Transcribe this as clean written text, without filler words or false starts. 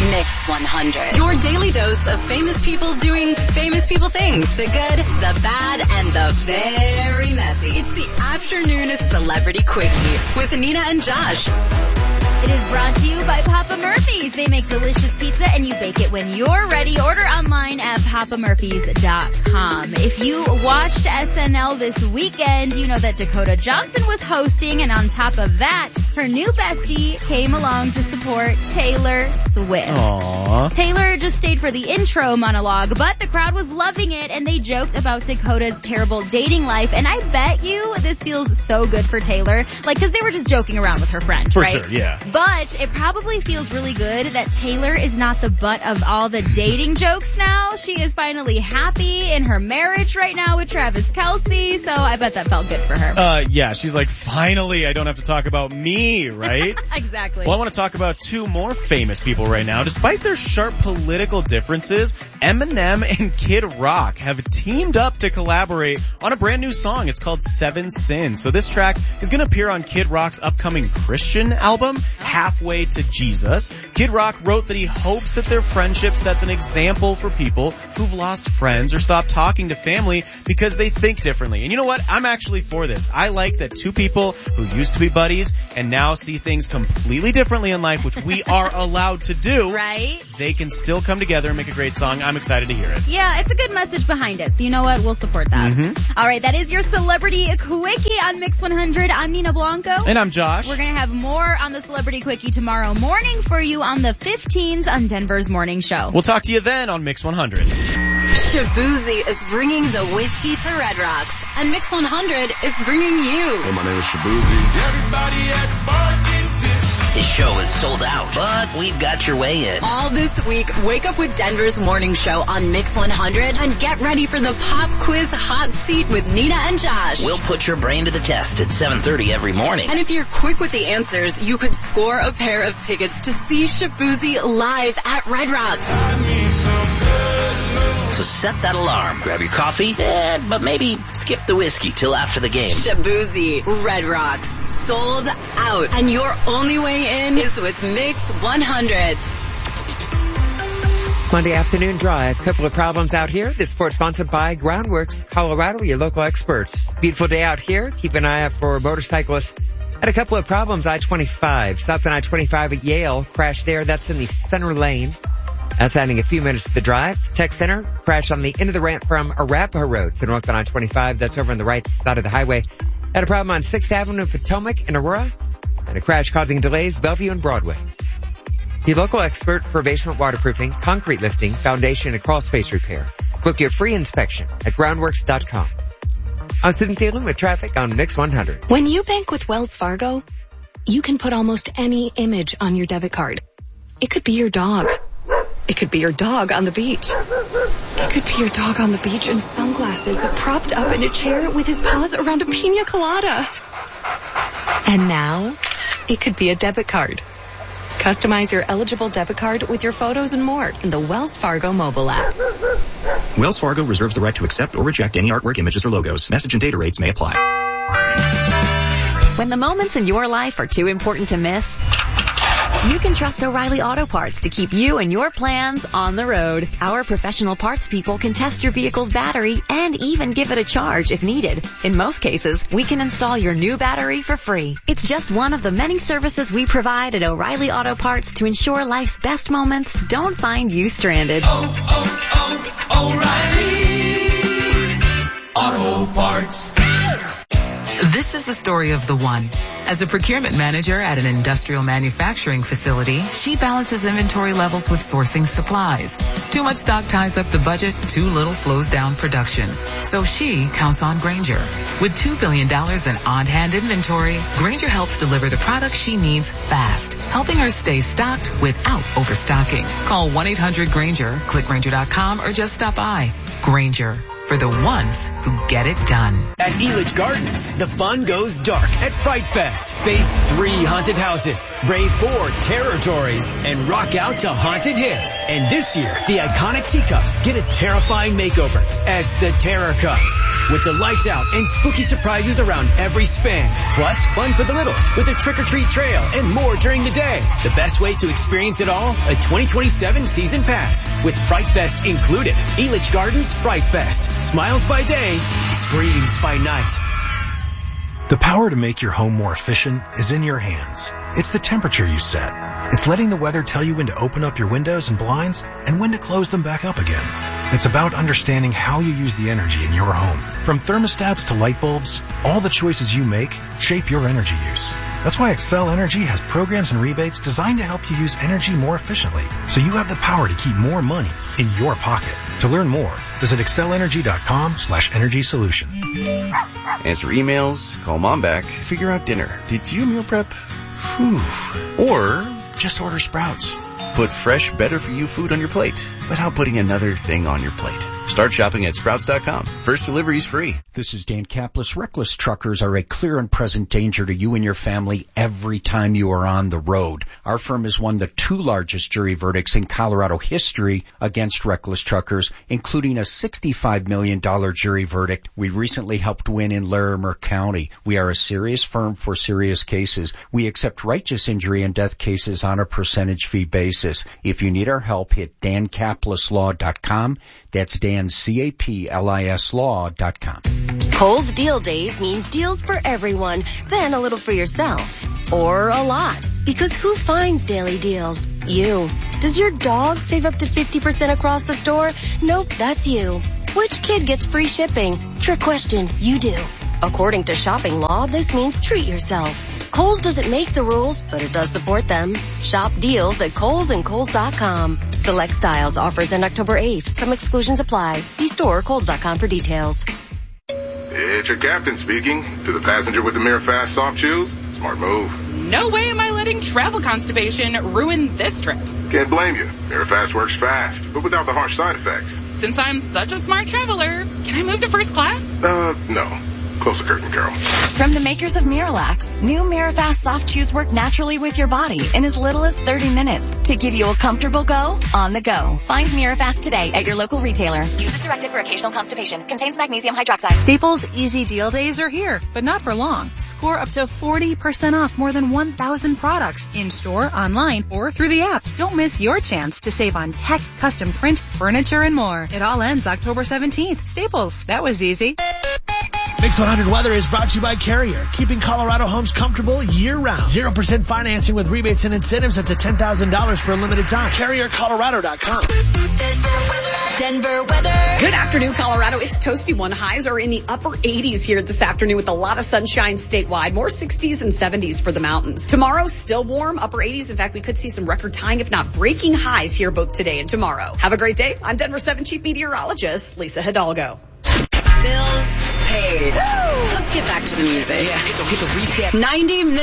Mix 100. Your daily dose of famous people doing famous people things. The good, the bad, and the very messy. It's the afternoon Celebrity Quickie with Nina and Josh. It is brought to you by Papa Murphy's. They make delicious pizza and you bake it when you're ready. Order online at papamurphys.com. If you watched SNL this weekend, you know that Dakota Johnson was hosting, and on top of that, her new bestie came along to support Taylor Swift. Aww. Taylor just stayed for the intro monologue, but the crowd was loving it, and they joked about Dakota's terrible dating life, and I bet you this feels so good for Taylor, because they were just joking around with her friend, For right? sure, yeah. But it probably feels really good that Taylor is not the butt of all the dating jokes now. She is finally happy in her marriage right now with Travis Kelce, so I bet that felt good for her. Yeah, she's like, finally, I don't have to talk about me, right? Exactly. Well, I want to talk about two more famous people right now. Despite their sharp political differences, Eminem and Kid Rock have teamed up to collaborate on a brand new song. It's called Seven Sins. So this track is going to appear on Kid Rock's upcoming Christian album, Halfway to Jesus. Kid Rock wrote that he hopes that their friendship sets an example for people who've lost friends or stopped talking to family because they think differently. And you know what? I'm actually for this. I like that two people who used to be buddies and now see things completely differently in life, which we are allowed to do. Right? They can still come together and make a great song. I'm excited to hear it. Yeah, it's a good message behind it. So you know what? We'll support that. Mm-hmm. All right, that is your Celebrity Quickie on Mix 100. I'm Nina Blanco. And I'm Josh. We're going to have more on the Celebrity Quickie tomorrow morning for you on the 15s on Denver's Morning Show. We'll talk to you then on Mix 100. Shaboozey is bringing the whiskey to Red Rocks, and Mix 100 is bringing you. Hey, my name is Shaboozey. Everybody at the bar getting tipsy. This show is sold out, but we've got your way in. All this week, wake up with Denver's Morning Show on Mix 100 and get ready for the Pop Quiz Hot Seat with Nina and Josh. We'll put your brain to the test at 7:30 every morning. And if you're quick with the answers, you could score a pair of tickets to see Shaboozey live at Red Rocks. So set that alarm, grab your coffee, but maybe skip the whiskey till after the game. Shaboozey, Red Rocks, sold out. And your only way in is with Mix 100. Monday afternoon drive. Couple of problems out here. This report sponsored by Groundworks Colorado, your local experts. Beautiful day out here. Keep an eye out for motorcyclists. Had a couple of problems. I-25. Stopped on I-25 at Yale. Crash there. That's in the center lane. That's adding a few minutes to the drive. Tech Center. Crash on the end of the ramp from Arapahoe Road to north on I-25. That's over on the right side of the highway. Had a problem on 6th Avenue, Potomac and Aurora. And a crash causing delays, Bellevue and Broadway. The local expert for basement waterproofing, concrete lifting, foundation, and crawl space repair. Book your free inspection at groundworks.com. I'm Sid Thielen with traffic on Mix 100. When you bank with Wells Fargo, you can put almost any image on your debit card. It could be your dog. It could be your dog on the beach. It could be your dog on the beach in sunglasses, propped up in a chair with his paws around a pina colada. And now, it could be a debit card. Customize your eligible debit card with your photos and more in the Wells Fargo mobile app. Wells Fargo reserves the right to accept or reject any artwork, images, or logos. Message and data rates may apply. When the moments in your life are too important to miss, you can trust O'Reilly Auto Parts to keep you and your plans on the road. Our professional parts people can test your vehicle's battery and even give it a charge if needed. In most cases, we can install your new battery for free. It's just one of the many services we provide at O'Reilly Auto Parts to ensure life's best moments don't find you stranded. O'Reilly Auto Parts. This is the story of the one. As a procurement manager at an industrial manufacturing facility, she balances inventory levels with sourcing supplies. Too much stock ties up the budget, too little slows down production. So she counts on Grainger. With $2 billion in on-hand inventory, Grainger helps deliver the products she needs fast, helping her stay stocked without overstocking. Call 1-800-GRAINGER, click Grainger.com, or just stop by. Grainger, for the ones who get it done. At Elitch Gardens, the fun goes dark at Fright Fest. Face 3 haunted houses, brave 4 territories, and rock out to haunted hits. And this year, the iconic teacups get a terrifying makeover as the Terror Cups, with the lights out and spooky surprises around every spin. Plus, fun for the littles with a trick-or-treat trail and more during the day. The best way to experience it all, a 2027 season pass with Fright Fest included. Elitch Gardens Fright Fest. Smiles by day, screams by night. The power to make your home more efficient is in your hands. It's the temperature you set. It's letting the weather tell you when to open up your windows and blinds and when to close them back up again. It's about understanding how you use the energy in your home. From thermostats to light bulbs, all the choices you make shape your energy use. That's why Excel Energy has programs and rebates designed to help you use energy more efficiently, so you have the power to keep more money in your pocket. To learn more, visit excelenergy.com/energy solution. Answer emails, call mom back, figure out dinner. Did you meal prep? Whew. Or just order Sprouts. Put fresh, better-for-you food on your plate without putting another thing on your plate. Start shopping at Sprouts.com. First delivery is free. This is Dan Kaplis. Reckless truckers are a clear and present danger to you and your family every time you are on the road. Our firm has won the 2 largest jury verdicts in Colorado history against reckless truckers, including a $65 million jury verdict we recently helped win in Larimer County. We are a serious firm for serious cases. We accept righteous injury and death cases on a percentage fee basis. If you need our help, hit dankapleslaw.com. That's DanCaplis.com. Kohl's Deal Days means deals for everyone, then a little for yourself. Or a lot. Because who finds daily deals? You. Does your dog save up to 50% across the store? Nope, that's you. Which kid gets free shipping? Trick question, you do. According to shopping law, this means treat yourself. Kohl's doesn't make the rules, but it does support them. Shop deals at Kohl's and Kohl's.com. Select styles, offers end October 8th. Some exclusions apply. See store or Kohl's.com for details. It's your captain speaking. To the passenger with the Mirafast soft chews, smart move. No way am I letting travel constipation ruin this trip. Can't blame you. Mirafast works fast, but without the harsh side effects. Since I'm such a smart traveler, can I move to first class? No. Close the curtain, Carol. From the makers of Miralax, new Mirafast soft chews work naturally with your body in as little as 30 minutes to give you a comfortable go on the go. Find Mirafast today at your local retailer. Use as directed for occasional constipation. Contains magnesium hydroxide. Staples Easy Deal Days are here, but not for long. Score up to 40% off more than 1,000 products in-store, online, or through the app. Don't miss your chance to save on tech, custom print, furniture, and more. It all ends October 17th. Staples. That was easy. Mix 100 Weather is brought to you by Carrier, keeping Colorado homes comfortable year-round. 0% financing with rebates and incentives up to $10,000 for a limited time. CarrierColorado.com. Denver weather. Good afternoon, Colorado. It's toasty one. Highs are in the upper 80s here this afternoon with a lot of sunshine statewide. More 60s and 70s for the mountains. Tomorrow, still warm, upper 80s. In fact, we could see some record tying, if not breaking highs here both today and tomorrow. Have a great day. I'm Denver 7 Chief Meteorologist Lisa Hidalgo. Bills paid. Let's get back to the music. Yeah, hit the reset. 90 minutes.